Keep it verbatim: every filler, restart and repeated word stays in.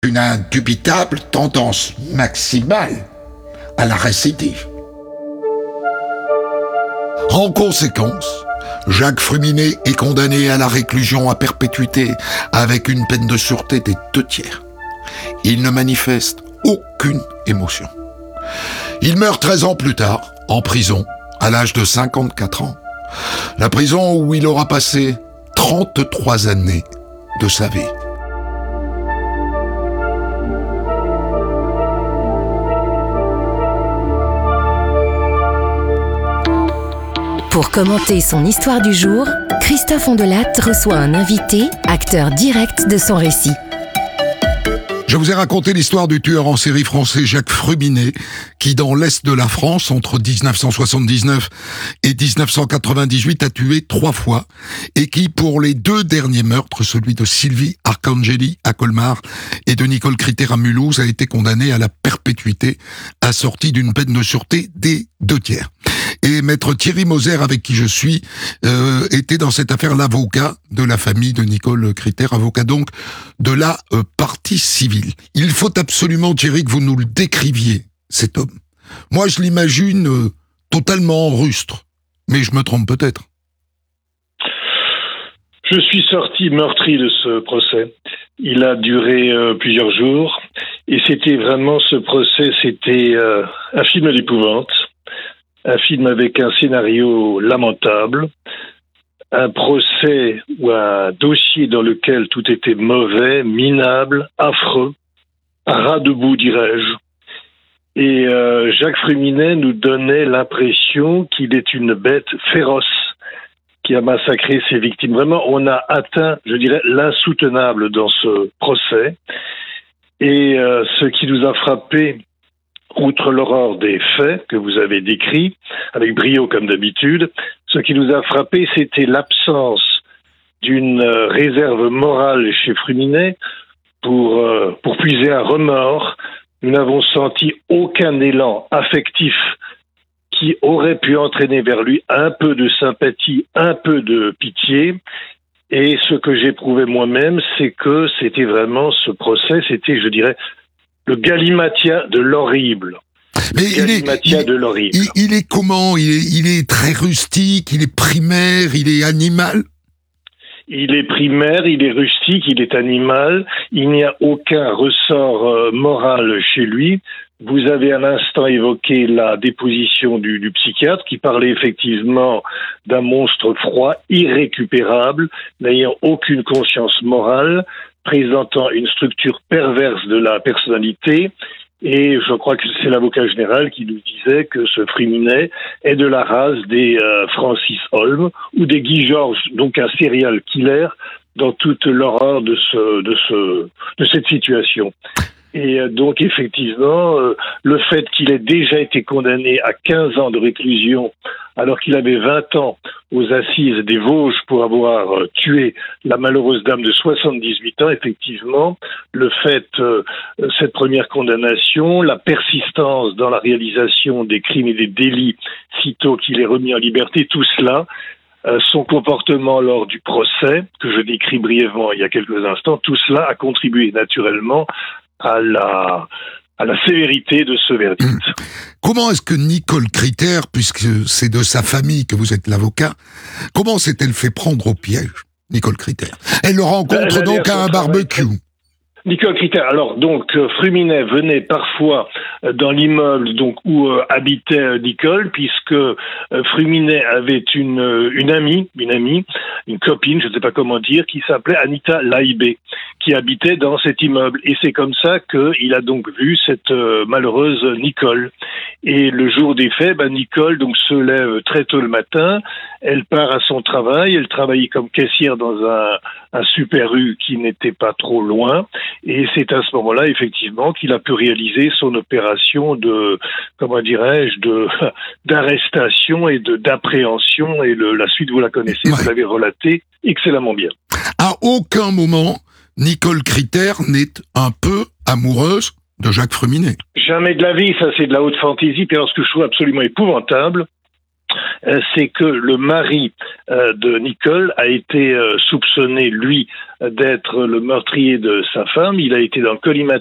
une indubitable tendance maximale à la récidive. En conséquence, Jacques Fruminet est condamné à la réclusion à perpétuité avec une peine de sûreté des deux tiers. Il ne manifeste aucune émotion. Il meurt treize ans plus tard, en prison, à l'âge de cinquante-quatre ans. La prison où il aura passé trente-trois années de sa vie. Pour commenter son histoire du jour, Christophe Ondelat reçoit un invité, acteur direct de son récit. Je vous ai raconté l'histoire du tueur en série français Jacques Fruminet, qui dans l'Est de la France, entre dix-neuf cent soixante-dix-neuf et dix-neuf cent quatre-vingt-dix-huit, a tué trois fois, et qui, pour les deux derniers meurtres, celui de Sylvie Arcangeli à Colmar et de Nicole Criter à Mulhouse, a été condamné à la perpétuité, assorti d'une peine de sûreté des deux tiers. Et maître Thierry Moser, avec qui je suis, euh, était dans cette affaire l'avocat de la famille de Nicole Criter, avocat donc de la euh, partie civile. Il faut absolument, Thierry, que vous nous le décriviez, cet homme. Moi, je l'imagine euh, totalement rustre, mais je me trompe peut-être. Je suis sorti meurtri de ce procès. Il a duré euh, plusieurs jours, et c'était vraiment, ce procès, c'était euh, un film d'épouvante. Un film avec un scénario lamentable, un procès ou un dossier dans lequel tout était mauvais, minable, affreux, à ras debout, dirais-je. Et euh, Jacques Fruminet nous donnait l'impression qu'il est une bête féroce qui a massacré ses victimes. Vraiment, on a atteint, je dirais, l'insoutenable dans ce procès. Et euh, ce qui nous a frappé, outre l'horreur des faits que vous avez décrits, avec brio comme d'habitude, ce qui nous a frappé, c'était l'absence d'une euh, réserve morale chez Fruminet pour, euh, pour puiser un remords. Nous n'avons senti aucun élan affectif qui aurait pu entraîner vers lui un peu de sympathie, un peu de pitié. Et ce que j'éprouvais moi-même, c'est que c'était vraiment ce procès, c'était, je dirais, le galimatia de l'horrible. Mais le galimatia il est, de l'horrible. Il, il est comment il est, il est très rustique, il est primaire, il est animal. Il est primaire, il est rustique, il est animal. Il n'y a aucun ressort euh, moral chez lui. Vous avez à l'instant évoqué la déposition du, du psychiatre qui parlait effectivement d'un monstre froid, irrécupérable, n'ayant aucune conscience morale, présentant une structure perverse de la personnalité. Et je crois que c'est l'avocat général qui nous disait que ce Fruminet est de la race des euh, Francis Holm ou des Guy Georges, donc un serial killer dans toute l'horreur de ce, de ce, de cette situation. Et donc, effectivement, euh, le fait qu'il ait déjà été condamné à quinze ans de réclusion, alors qu'il avait vingt ans aux assises des Vosges pour avoir euh, tué la malheureuse dame de soixante-dix-huit ans, effectivement, le fait, euh, cette première condamnation, la persistance dans la réalisation des crimes et des délits, sitôt qu'il est remis en liberté, tout cela, euh, son comportement lors du procès, que je décris brièvement il y a quelques instants, tout cela a contribué naturellement à la, à la sévérité de ce verdict. Mmh. Comment est-ce que Nicole Criter, puisque c'est de sa famille que vous êtes l'avocat, comment s'est-elle fait prendre au piège, Nicole Criter? Elle le rencontre Elle donc à un barbecue. Nicole Criter, alors donc euh, Fruminet venait parfois euh, dans l'immeuble donc où euh, habitait euh, Nicole, puisque euh, Fruminet avait une euh, une amie, une amie, une copine, je ne sais pas comment dire, qui s'appelait Anita Laibé, qui habitait dans cet immeuble. Et c'est comme ça qu'il a donc vu cette euh, malheureuse Nicole. Et le jour des faits, ben, Nicole donc se lève très tôt le matin, elle part à son travail, elle travaillait comme caissière dans un, un Super U qui n'était pas trop loin. Et c'est à ce moment-là, effectivement, qu'il a pu réaliser son opération de, comment dirais-je, de d'arrestation et de d'appréhension. Et le, la suite, vous la connaissez, ouais. Vous l'avez relaté excellemment bien. À aucun moment, Nicole Criter n'est un peu amoureuse de Jacques Fruminet. Jamais de la vie, ça c'est de la haute fantaisie. Puis alors, ce que je trouve absolument épouvantable, Euh, c'est que le mari euh, de Nicole a été euh, soupçonné, lui, d'être le meurtrier de sa femme. Il a été dans le collimateur